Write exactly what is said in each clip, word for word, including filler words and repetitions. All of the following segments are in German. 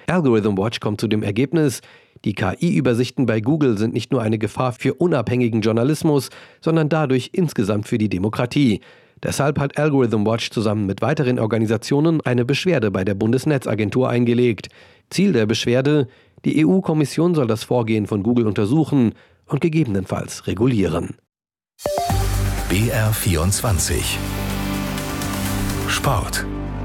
Algorithm Watch kommt zu dem Ergebnis, die K I-Übersichten bei Google sind nicht nur eine Gefahr für unabhängigen Journalismus, sondern dadurch insgesamt für die Demokratie. Deshalb hat Algorithm Watch zusammen mit weiteren Organisationen eine Beschwerde bei der Bundesnetzagentur eingelegt. Ziel der Beschwerde: Die E U-Kommission soll das Vorgehen von Google untersuchen und gegebenenfalls regulieren. B R vierundzwanzig Sport.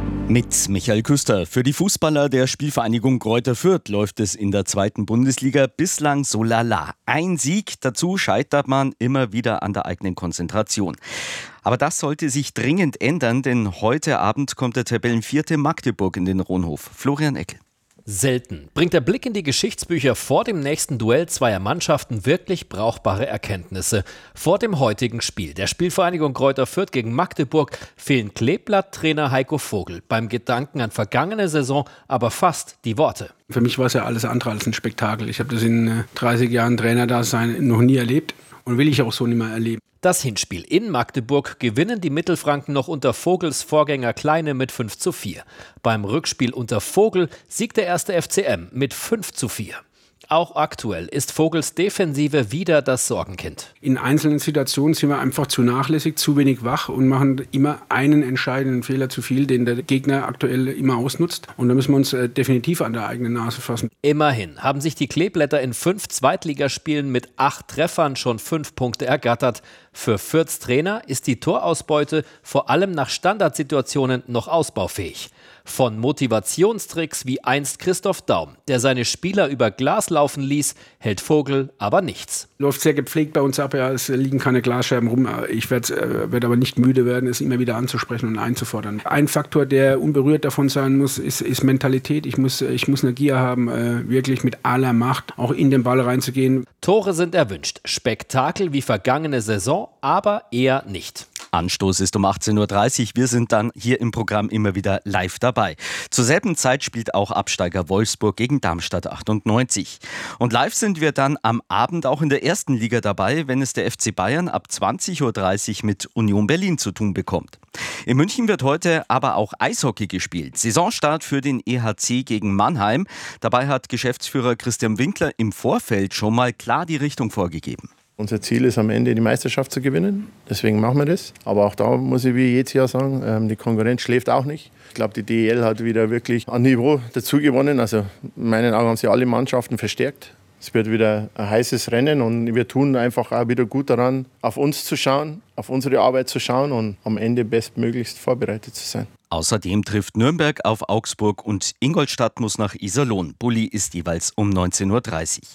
Mit Michael Küster. Für die Fußballer der Spielvereinigung Greuther Fürth läuft es in der zweiten Bundesliga bislang so lala. Ein Sieg, dazu scheitert man immer wieder an der eigenen Konzentration. Aber das sollte sich dringend ändern, denn heute Abend kommt der Tabellenvierte Magdeburg in den Rohnhof. Florian Eckel. Selten bringt der Blick in die Geschichtsbücher vor dem nächsten Duell zweier Mannschaften wirklich brauchbare Erkenntnisse. Vor dem heutigen Spiel der Spielvereinigung Greuther Fürth gegen Magdeburg fehlen Kleeblatt-Trainer Heiko Vogel beim Gedanken an vergangene Saison aber fast die Worte. Für mich war es ja alles andere als ein Spektakel. Ich habe das in dreißig Jahren Trainerdasein noch nie erlebt und will ich auch so nicht mehr erleben. Das Hinspiel in Magdeburg gewinnen die Mittelfranken noch unter Vogels Vorgänger Kleine mit fünf zu vier. Beim Rückspiel unter Vogel siegt der erste F C M mit fünf zu vier. Auch aktuell ist Vogels Defensive wieder das Sorgenkind. In einzelnen Situationen sind wir einfach zu nachlässig, zu wenig wach und machen immer einen entscheidenden Fehler zu viel, den der Gegner aktuell immer ausnutzt. Und da müssen wir uns äh, definitiv an der eigenen Nase fassen. Immerhin haben sich die Kleeblätter in fünf Zweitligaspielen mit acht Treffern schon fünf Punkte ergattert. Für Fürths Trainer ist die Torausbeute vor allem nach Standardsituationen noch ausbaufähig. Von Motivationstricks wie einst Christoph Daum, der seine Spieler über Glas laufen ließ, hält Vogel aber nichts. Läuft sehr gepflegt bei uns ab, ja, es liegen keine Glasscherben rum. Ich werde äh, werd aber nicht müde werden, es immer wieder anzusprechen und einzufordern. Ein Faktor, der unberührt davon sein muss, ist, ist Mentalität. Ich muss, ich muss eine Gier haben, äh, wirklich mit aller Macht auch in den Ball reinzugehen. Tore sind erwünscht, Spektakel wie vergangene Saison, aber eher nicht. Anstoß ist um achtzehn Uhr dreißig. Wir sind dann hier im Programm immer wieder live dabei. Zur selben Zeit spielt auch Absteiger Wolfsburg gegen Darmstadt achtundneunzig. Und live sind wir dann am Abend auch in der ersten Liga dabei, wenn es der F C Bayern ab zwanzig Uhr dreißig mit Union Berlin zu tun bekommt. In München wird heute aber auch Eishockey gespielt. Saisonstart für den E H C gegen Mannheim. Dabei hat Geschäftsführer Christian Winkler im Vorfeld schon mal klar die Richtung vorgegeben. Unser Ziel ist am Ende die Meisterschaft zu gewinnen, deswegen machen wir das. Aber auch da muss ich wie jedes Jahr sagen, die Konkurrenz schläft auch nicht. Ich glaube, die D E L hat wieder wirklich an Niveau dazu gewonnen. Also in meinen Augen haben sie alle Mannschaften verstärkt. Es wird wieder ein heißes Rennen und wir tun einfach auch wieder gut daran, auf uns zu schauen, auf unsere Arbeit zu schauen und am Ende bestmöglichst vorbereitet zu sein. Außerdem trifft Nürnberg auf Augsburg und Ingolstadt muss nach Iserlohn. Bulli ist jeweils um neunzehn Uhr dreißig.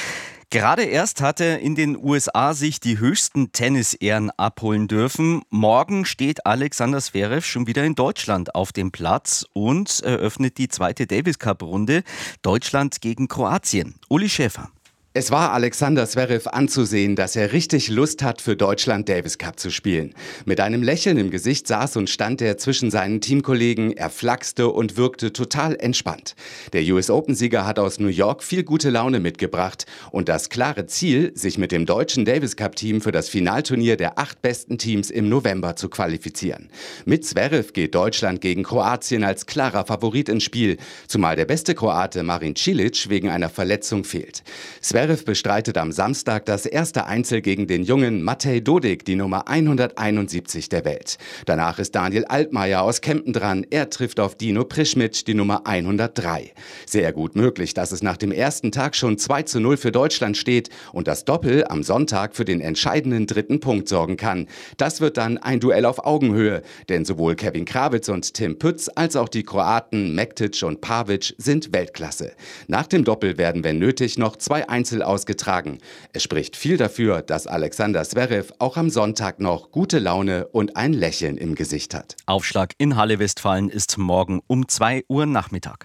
Gerade erst hatte in den U S A sich die höchsten Tennisehren abholen dürfen. Morgen steht Alexander Zverev schon wieder in Deutschland auf dem Platz und eröffnet die zweite Davis-Cup-Runde. Deutschland gegen Kroatien. Uli Schäfer. Es war Alexander Zverev anzusehen, dass er richtig Lust hat, für Deutschland Davis Cup zu spielen. Mit einem Lächeln im Gesicht saß und stand er zwischen seinen Teamkollegen, er flachste und wirkte total entspannt. Der U S Open-Sieger hat aus New York viel gute Laune mitgebracht und das klare Ziel, sich mit dem deutschen Davis Cup-Team für das Finalturnier der acht besten Teams im November zu qualifizieren. Mit Zverev geht Deutschland gegen Kroatien als klarer Favorit ins Spiel, zumal der beste Kroate Marin Cilic wegen einer Verletzung fehlt. Zverev bestreitet am Samstag das erste Einzel gegen den jungen Matej Dodig, die Nummer hunderteinundsiebzig der Welt. Danach ist Daniel Altmaier aus Kempten dran. Er trifft auf Dino Prischmic, die Nummer hundertdrei. Sehr gut möglich, dass es nach dem ersten Tag schon zwei zu null für Deutschland steht und das Doppel am Sonntag für den entscheidenden dritten Punkt sorgen kann. Das wird dann ein Duell auf Augenhöhe, denn sowohl Kevin Krawitz und Tim Pütz als auch die Kroaten Mektic und Pavic sind Weltklasse. Nach dem Doppel werden, wenn nötig, noch zwei Einzel ausgetragen. Es spricht viel dafür, dass Alexander Zverev auch am Sonntag noch gute Laune und ein Lächeln im Gesicht hat. Aufschlag in Halle Westfalen ist morgen um zwei Uhr Nachmittag.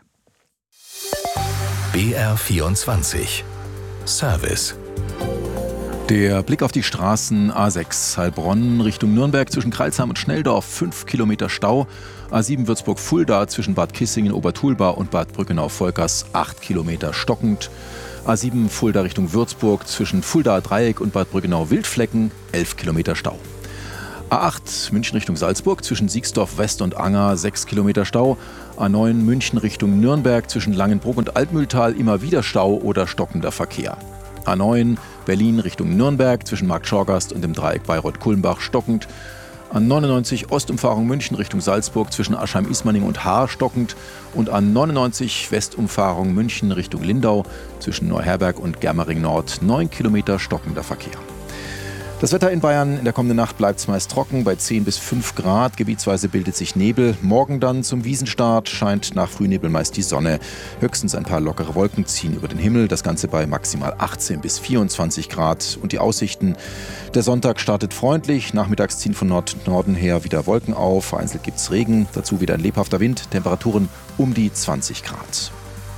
B R vierundzwanzig Service. Der Blick auf die Straßen: A sechs Heilbronn Richtung Nürnberg zwischen Crailsheim und Schnelldorf, fünf Kilometer Stau. A sieben Würzburg-Fulda zwischen Bad Kissingen, Obertulba und Bad Brückenau-Volkers, acht Kilometer stockend. A sieben Fulda Richtung Würzburg zwischen Fulda Dreieck und Bad Brückenau-Wildflecken, elf Kilometer Stau. A acht München Richtung Salzburg zwischen Siegsdorf West und Anger sechs Kilometer Stau. A neun München Richtung Nürnberg zwischen Langenbruck und Altmühltal immer wieder Stau oder stockender Verkehr. A neun Berlin Richtung Nürnberg zwischen Marktschorgast und dem Dreieck Bayreuth-Kulmbach stockend. A neunundneunzig Ostumfahrung München Richtung Salzburg zwischen Aschheim-Ismaning und Haar stockend. Und A neunundneunzig Westumfahrung München Richtung Lindau zwischen Neuherberg und Germering Nord neun Kilometer stockender Verkehr. Das Wetter in Bayern: in der kommenden Nacht bleibt es meist trocken bei zehn bis fünf Grad. Gebietsweise bildet sich Nebel. Morgen dann zum Wiesenstart scheint nach Frühnebel meist die Sonne. Höchstens ein paar lockere Wolken ziehen über den Himmel. Das Ganze bei maximal achtzehn bis vierundzwanzig Grad. Und die Aussichten: der Sonntag startet freundlich. Nachmittags ziehen von Nord Norden her wieder Wolken auf. Vereinzelt gibt es Regen. Dazu wieder ein lebhafter Wind. Temperaturen um die zwanzig Grad.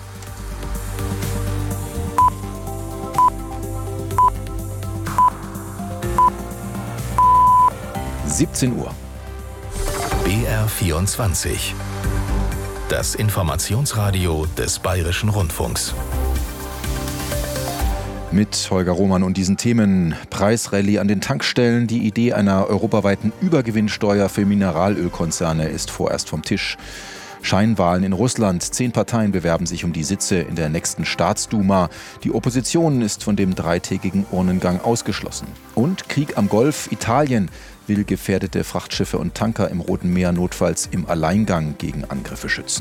siebzehn Uhr. B R vierundzwanzig. Das Informationsradio des Bayerischen Rundfunks. Mit Holger Roman und diesen Themen: Preisrallye an den Tankstellen. Die Idee einer europaweiten Übergewinnsteuer für Mineralölkonzerne ist vorerst vom Tisch. Scheinwahlen in Russland. Zehn Parteien bewerben sich um die Sitze in der nächsten Staatsduma. Die Opposition ist von dem dreitägigen Urnengang ausgeschlossen. Und Krieg am Golf. Italien will gefährdete Frachtschiffe und Tanker im Roten Meer notfalls im Alleingang gegen Angriffe schützen.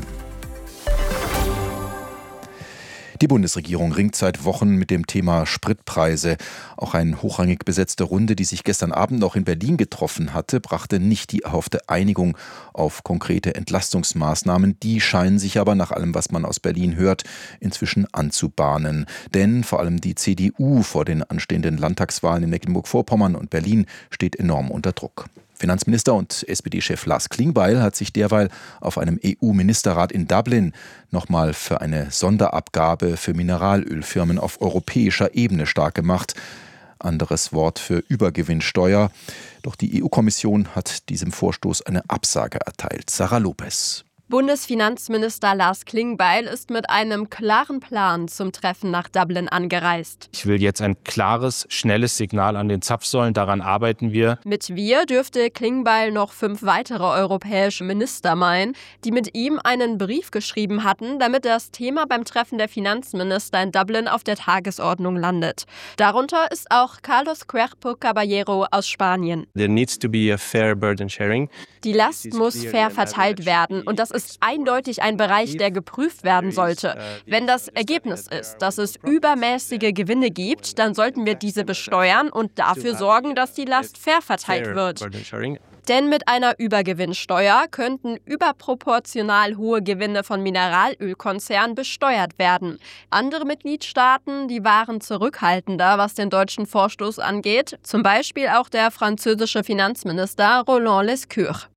Die Bundesregierung ringt seit Wochen mit dem Thema Spritpreise. Auch eine hochrangig besetzte Runde, die sich gestern Abend noch in Berlin getroffen hatte, brachte nicht die erhoffte Einigung auf konkrete Entlastungsmaßnahmen. Die scheinen sich aber, nach allem, was man aus Berlin hört, inzwischen anzubahnen. Denn vor allem die C D U vor den anstehenden Landtagswahlen in Mecklenburg-Vorpommern und Berlin steht enorm unter Druck. Finanzminister und S P D-Chef Lars Klingbeil hat sich derweil auf einem E U-Ministerrat in Dublin nochmal für eine Sonderabgabe für Mineralölfirmen auf europäischer Ebene stark gemacht. Anderes Wort für Übergewinnsteuer. Doch die E U-Kommission hat diesem Vorstoß eine Absage erteilt. Sarah Lopez. Bundesfinanzminister Lars Klingbeil ist mit einem klaren Plan zum Treffen nach Dublin angereist. Ich will jetzt ein klares, schnelles Signal an den Zapfsäulen. Daran arbeiten wir. Mit wir dürfte Klingbeil noch fünf weitere europäische Minister meinen, die mit ihm einen Brief geschrieben hatten, damit das Thema beim Treffen der Finanzminister in Dublin auf der Tagesordnung landet. Darunter ist auch Carlos Cuerpo Caballero aus Spanien. There needs to be a fair burden sharing. Die Last muss fair verteilt werden und das ist eindeutig ein Bereich, der geprüft werden sollte. Wenn das Ergebnis ist, dass es übermäßige Gewinne gibt, dann sollten wir diese besteuern und dafür sorgen, dass die Last fair verteilt wird. Denn mit einer Übergewinnsteuer könnten überproportional hohe Gewinne von Mineralölkonzernen besteuert werden. Andere Mitgliedstaaten, die waren zurückhaltender, was den deutschen Vorstoß angeht. Zum Beispiel auch der französische Finanzminister Roland Lescure.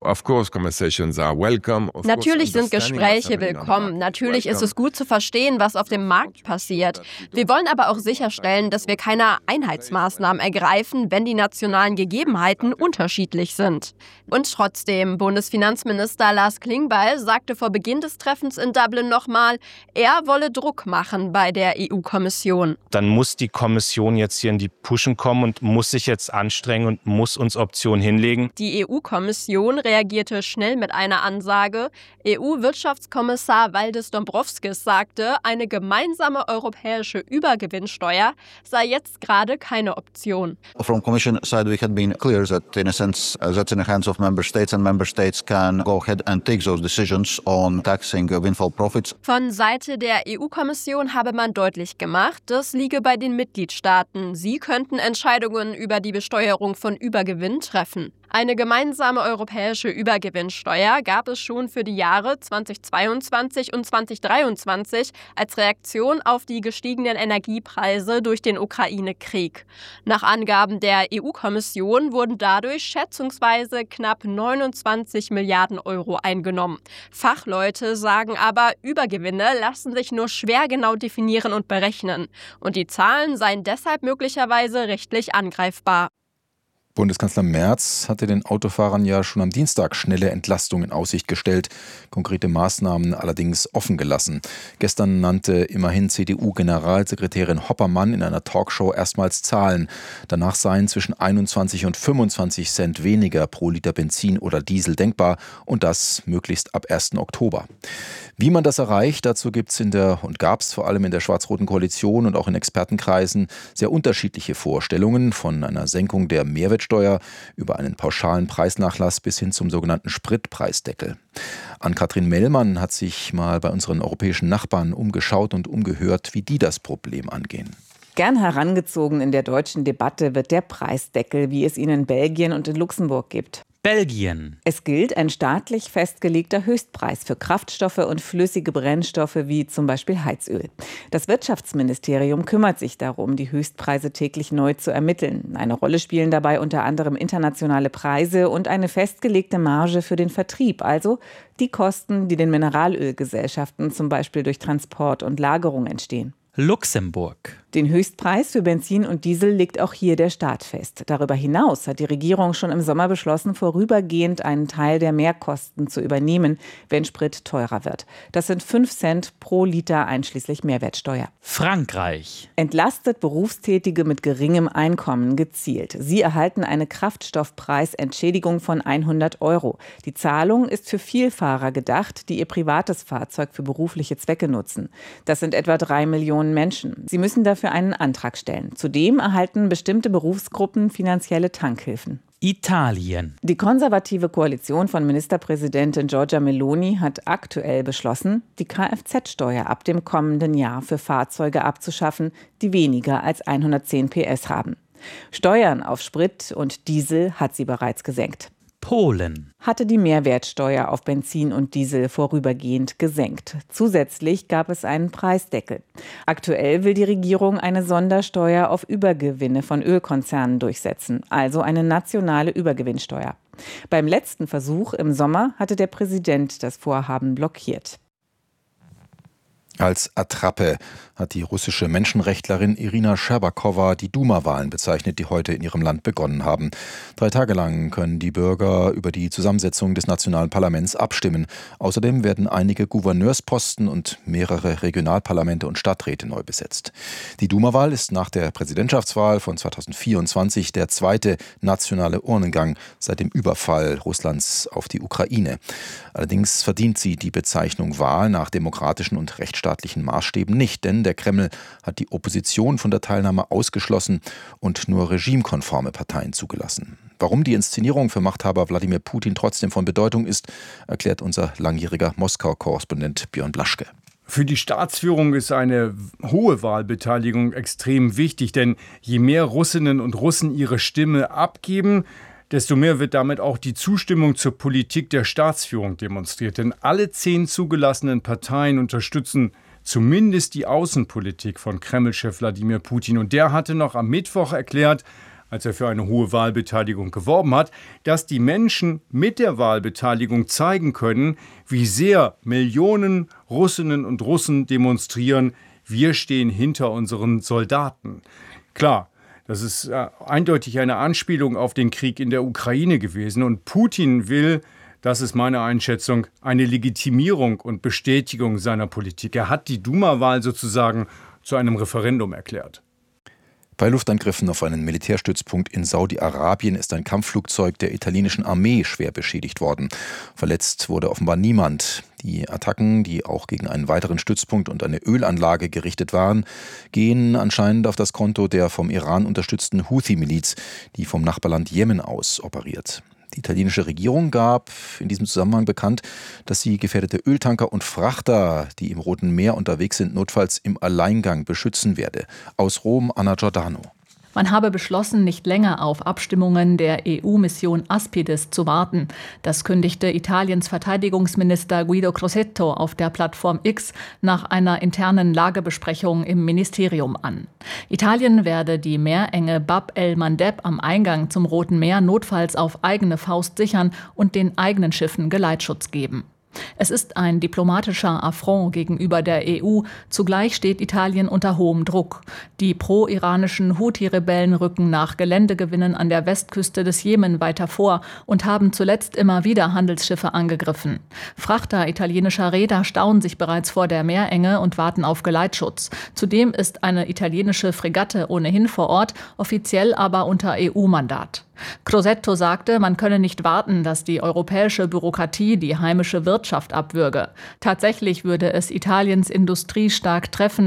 Natürlich sind Gespräche willkommen. Natürlich ist es gut zu verstehen, was auf dem Markt passiert. Wir wollen aber auch sicherstellen, dass wir keine Einheitsmaßnahmen ergreifen, wenn die nationalen Gegebenheiten unterschiedlich sind. Und trotzdem, Bundesfinanzminister Lars Klingbeil sagte vor Beginn des Treffens in Dublin nochmal, er wolle Druck machen bei der E U-Kommission. Dann muss die Kommission jetzt hier in die Puschen kommen und muss sich jetzt anstrengen und muss uns Optionen hinlegen. Die E U-Kommission reagierte schnell mit einer Ansage. E U-Wirtschaftskommissar Valdis Dombrovskis sagte, eine gemeinsame europäische Übergewinnsteuer sei jetzt gerade keine Option. From Commission side we had been clear that in a sense uh, that's in the hands of member states and member states can go ahead and take those decisions on taxing uh, windfall profits. Von Seite der E U-Kommission habe man deutlich gemacht, das liege bei den Mitgliedstaaten. Sie könnten Entscheidungen über die Besteuerung von Übergewinn treffen. Eine gemeinsame europäische Übergewinnsteuer gab es schon für die Jahre zweitausendzweiundzwanzig und zweitausenddreiundzwanzig als Reaktion auf die gestiegenen Energiepreise durch den Ukraine-Krieg. Nach Angaben der E U-Kommission wurden dadurch schätzungsweise knapp neunundzwanzig Milliarden Euro eingenommen. Fachleute sagen aber, Übergewinne lassen sich nur schwer genau definieren und berechnen. Und die Zahlen seien deshalb möglicherweise rechtlich angreifbar. Bundeskanzler Merz hatte den Autofahrern ja schon am Dienstag schnelle Entlastung in Aussicht gestellt, konkrete Maßnahmen allerdings offen gelassen. Gestern nannte immerhin C D U-Generalsekretärin Hoppermann in einer Talkshow erstmals Zahlen. Danach seien zwischen einundzwanzig und fünfundzwanzig Cent weniger pro Liter Benzin oder Diesel denkbar und das möglichst ab ersten Oktober. Wie man das erreicht, dazu gibt es in der und gab es vor allem in der schwarz-roten Koalition und auch in Expertenkreisen sehr unterschiedliche Vorstellungen, von einer Senkung der Mehrwertsteuer über einen pauschalen Preisnachlass bis hin zum sogenannten Spritpreisdeckel. Ann-Kathrin Mellmann hat sich mal bei unseren europäischen Nachbarn umgeschaut und umgehört, wie die das Problem angehen. Gern herangezogen in der deutschen Debatte wird der Preisdeckel, wie es ihn in Belgien und in Luxemburg gibt. Belgien. Es gilt ein staatlich festgelegter Höchstpreis für Kraftstoffe und flüssige Brennstoffe wie zum Beispiel Heizöl. Das Wirtschaftsministerium kümmert sich darum, die Höchstpreise täglich neu zu ermitteln. Eine Rolle spielen dabei unter anderem internationale Preise und eine festgelegte Marge für den Vertrieb, also die Kosten, die den Mineralölgesellschaften zum Beispiel durch Transport und Lagerung entstehen. Luxemburg. Den Höchstpreis für Benzin und Diesel legt auch hier der Staat fest. Darüber hinaus hat die Regierung schon im Sommer beschlossen, vorübergehend einen Teil der Mehrkosten zu übernehmen, wenn Sprit teurer wird. Das sind fünf Cent pro Liter einschließlich Mehrwertsteuer. Frankreich. Entlastet Berufstätige mit geringem Einkommen gezielt. Sie erhalten eine Kraftstoffpreisentschädigung von hundert Euro. Die Zahlung ist für Vielfahrer gedacht, die ihr privates Fahrzeug für berufliche Zwecke nutzen. Das sind etwa drei Millionen Menschen. Sie müssen dafür einen Antrag stellen. Zudem erhalten bestimmte Berufsgruppen finanzielle Tankhilfen. Italien. Die konservative Koalition von Ministerpräsidentin Giorgia Meloni hat aktuell beschlossen, die Kfz-Steuer ab dem kommenden Jahr für Fahrzeuge abzuschaffen, die weniger als hundertzehn P S haben. Steuern auf Sprit und Diesel hat sie bereits gesenkt. Polen hatte die Mehrwertsteuer auf Benzin und Diesel vorübergehend gesenkt. Zusätzlich gab es einen Preisdeckel. Aktuell will die Regierung eine Sondersteuer auf Übergewinne von Ölkonzernen durchsetzen, also eine nationale Übergewinnsteuer. Beim letzten Versuch im Sommer hatte der Präsident das Vorhaben blockiert. Als Attrappe hat die russische Menschenrechtlerin Irina Scherbakowa die Duma-Wahlen bezeichnet, die heute in ihrem Land begonnen haben. Drei Tage lang können die Bürger über die Zusammensetzung des nationalen Parlaments abstimmen. Außerdem werden einige Gouverneursposten und mehrere Regionalparlamente und Stadträte neu besetzt. Die Duma-Wahl ist nach der Präsidentschaftswahl von zweitausendvierundzwanzig der zweite nationale Urnengang seit dem Überfall Russlands auf die Ukraine. Allerdings verdient sie die Bezeichnung Wahl nach demokratischen und rechtsstaatlichen Maßstäben nicht, denn der Kreml hat die Opposition von der Teilnahme ausgeschlossen und nur regimekonforme Parteien zugelassen. Warum die Inszenierung für Machthaber Wladimir Putin trotzdem von Bedeutung ist, erklärt unser langjähriger Moskau-Korrespondent Björn Blaschke. Für die Staatsführung ist eine hohe Wahlbeteiligung extrem wichtig, denn je mehr Russinnen und Russen ihre Stimme abgeben, desto mehr wird damit auch die Zustimmung zur Politik der Staatsführung demonstriert. Denn alle zehn zugelassenen Parteien unterstützen zumindest die Außenpolitik von Kreml-Chef Wladimir Putin. Und der hatte noch am Mittwoch erklärt, als er für eine hohe Wahlbeteiligung geworben hat, dass die Menschen mit der Wahlbeteiligung zeigen können, wie sehr Millionen Russinnen und Russen demonstrieren, wir stehen hinter unseren Soldaten. Klar, das ist äh, eindeutig eine Anspielung auf den Krieg in der Ukraine gewesen. Und Putin will, das ist meine Einschätzung, eine Legitimierung und Bestätigung seiner Politik. Er hat die Duma-Wahl sozusagen zu einem Referendum erklärt. Bei Luftangriffen auf einen Militärstützpunkt in Saudi-Arabien ist ein Kampfflugzeug der italienischen Armee schwer beschädigt worden. Verletzt wurde offenbar niemand. Die Attacken, die auch gegen einen weiteren Stützpunkt und eine Ölanlage gerichtet waren, gehen anscheinend auf das Konto der vom Iran unterstützten Houthi-Miliz, die vom Nachbarland Jemen aus operiert. Die italienische Regierung gab in diesem Zusammenhang bekannt, dass sie gefährdete Öltanker und Frachter, die im Roten Meer unterwegs sind, notfalls im Alleingang beschützen werde. Aus Rom, Anna Giordano. Man habe beschlossen, nicht länger auf Abstimmungen der E U-Mission Aspides zu warten. Das kündigte Italiens Verteidigungsminister Guido Crosetto auf der Plattform X nach einer internen Lagebesprechung im Ministerium an. Italien werde die Meerenge Bab el-Mandeb am Eingang zum Roten Meer notfalls auf eigene Faust sichern und den eigenen Schiffen Geleitschutz geben. Es ist ein diplomatischer Affront gegenüber der E U. Zugleich steht Italien unter hohem Druck. Die pro-iranischen Houthi-Rebellen rücken nach Geländegewinnen an der Westküste des Jemen weiter vor und haben zuletzt immer wieder Handelsschiffe angegriffen. Frachter italienischer Reeder stauen sich bereits vor der Meerenge und warten auf Geleitschutz. Zudem ist eine italienische Fregatte ohnehin vor Ort, offiziell aber unter E U-Mandat. Crosetto sagte, man könne nicht warten, dass die europäische Bürokratie die heimische Wirtschaft abwürge. Tatsächlich würde es Italiens Industrie stark treffen,